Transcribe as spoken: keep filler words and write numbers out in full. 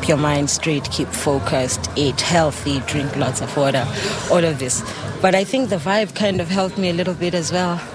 keep your mind straight, keep focused, eat healthy, drink lots of water, all of this. But I think the vibe kind of helped me a little bit as well.